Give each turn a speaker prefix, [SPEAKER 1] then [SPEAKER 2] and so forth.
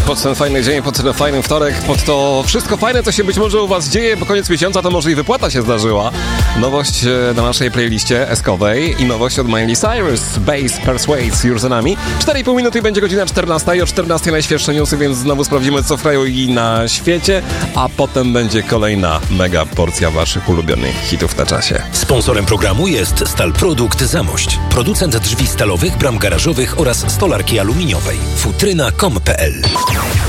[SPEAKER 1] pod ten fajny dzień, pod ten fajny wtorek, pod to wszystko fajne, co się być może u was dzieje, bo koniec miesiąca to może i wypłata się zdarzyła. Nowość na naszej playliście eskowej i nowość od Miley Cyrus, Bass Persuades już za nami. 4,5 minuty i będzie godzina 14 i o 14 najświeższe newsy, więc znowu sprawdzimy, co w kraju i na świecie, a potem będzie kolejna mega porcja waszych ulubionych hitów na czasie.
[SPEAKER 2] Sponsorem programu jest Stalprodukt Zamość, producent drzwi stalowych, bram garażowych oraz stolarki aluminiowej. Futryna.com.pl